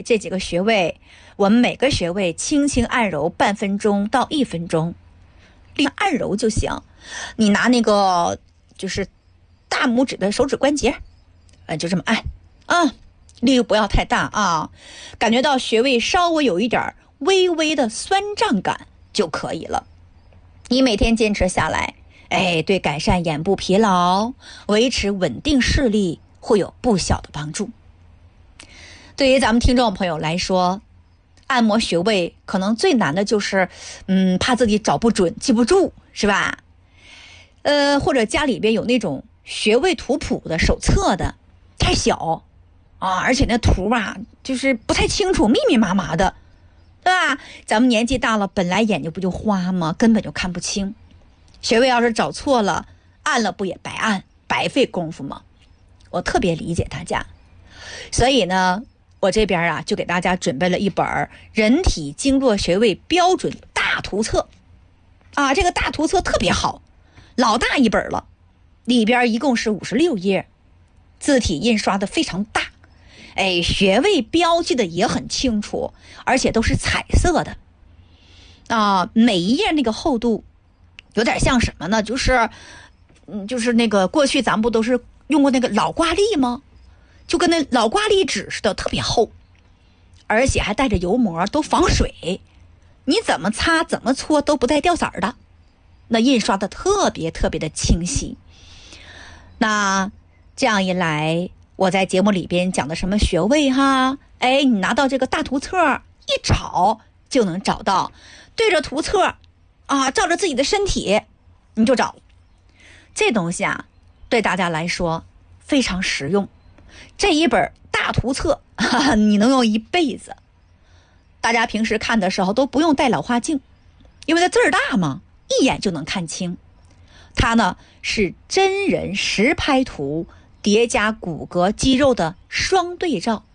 这几个穴位，我们每个穴位轻轻按揉半分钟到1分钟，按揉就行。你拿那个就是大拇指的手指关节，就这么按啊，力不要太大啊，感觉到穴位稍微有一点微微的酸胀感就可以了。你每天坚持下来，对改善眼部疲劳、维持稳定视力会有不小的帮助。对于咱们听众朋友来说，按摩穴位可能最难的就是怕自己找不准记不住，是吧？或者家里边有那种穴位图谱的手册的太小啊，而且那图啊就是不太清楚，密密麻麻的，对吧？咱们年纪大了，本来眼睛不就花吗？根本就看不清。穴位要是找错了，按了不也白按，白费功夫吗？我特别理解大家，所以呢，我这边就给大家准备了一本人体经络穴位标准大图册啊，这个大图册特别好，老大一本了，里边一共是56页，字体印刷的非常大，穴位标记的也很清楚，而且都是彩色的啊，每一页那个厚度有点像什么呢？就是那个过去咱们不都是用过那个老挂历吗？就跟那老挂历纸似的，特别厚，而且还带着油膜，都防水，你怎么擦怎么搓都不带掉色儿的，那印刷的特别特别的清晰。那这样一来，我在节目里边讲的什么穴位哈，你拿到这个大图册一找就能找到，对着图册啊，照着自己的身体你就找。这东西啊对大家来说非常实用，这一本大图册你能用一辈子。大家平时看的时候都不用带老花镜，因为它字儿大嘛，一眼就能看清。它呢是真人实拍图叠加骨骼肌肉的双对照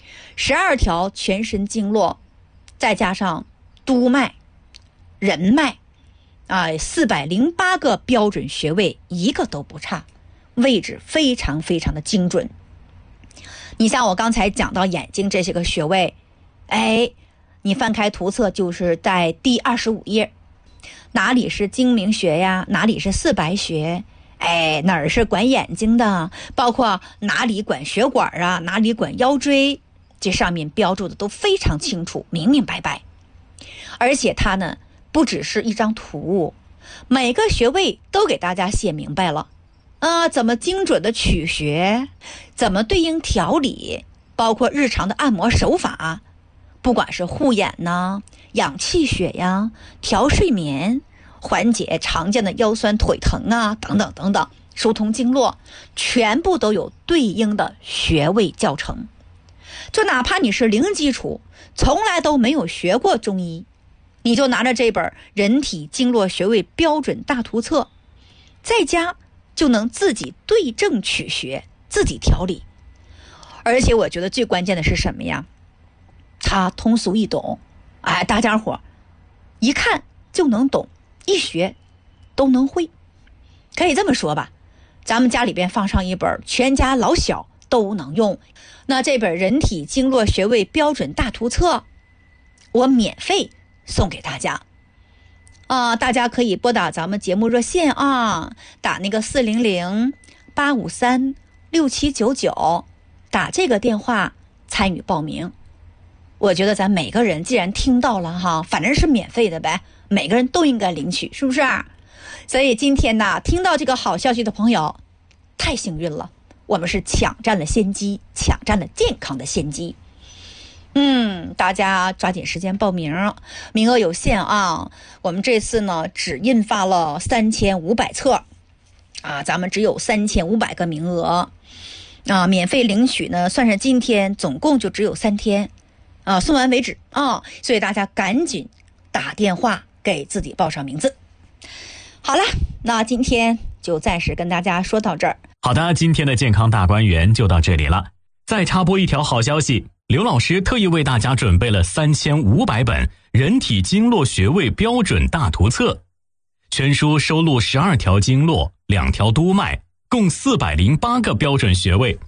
，12条全身经络，再加上督脉、任脉408个标准穴位，一个都不差，位置非常非常的精准。你像我刚才讲到眼睛这些个穴位，你翻开图册就是在第25页，哪里是睛明穴呀，哪里是四白穴，哪儿是管眼睛的，包括哪里管血管啊，哪里管腰椎，这上面标注的都非常清楚，明明白白。而且它呢不只是一张图，每个穴位都给大家写明白了怎么精准的取穴，怎么对应调理，包括日常的按摩手法，不管是护眼呢、养气血呀、调睡眠、缓解常见的腰酸腿疼啊等等等等，疏通经络，全部都有对应的穴位教程。就哪怕你是零基础，从来都没有学过中医，你就拿着这本人体经络穴位标准大图册，在家就能自己对症取穴，自己调理。而且我觉得最关键的是什么呀？它通俗易懂，大家伙一看就能懂，一学都能会。可以这么说吧，咱们家里边放上一本，全家老小都能用。那这本人体经络穴位标准大图册，我免费送给大家大家可以拨打咱们节目热线打那个400-853-6799，打这个电话参与报名。我觉得咱每个人既然听到了反正是免费的呗，每个人都应该领取，是不是？所以今天呢，听到这个好消息的朋友太幸运了，我们是抢占了先机，抢占了健康的先机。大家抓紧时间报名，名额有限我们这次呢只印发了3500册咱们只有3500个名额免费领取呢，算是今天总共就只有3天送完为止所以大家赶紧打电话给自己报上名字。好了，那今天就暂时跟大家说到这儿。 好的，今天的健康大观园就到这里了。再插播一条好消息，刘老师特意为大家准备了3500本人体经络穴位标准大图册，全书收录12条经络、2条督脉，共408个标准穴位，